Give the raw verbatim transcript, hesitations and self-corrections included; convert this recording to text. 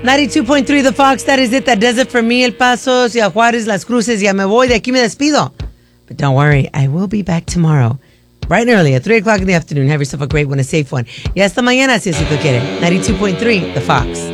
ninety-two point three The Fox, that is it. That does it for me. El Paso, Ciudad Juárez, Las Cruces. Ya me voy. De aquí me despido. But don't worry, I will be back tomorrow. Bright and early at three o'clock in the afternoon. Have yourself a great one, a safe one. Y hasta mañana, si así tú quieres. ninety-two point three The Fox.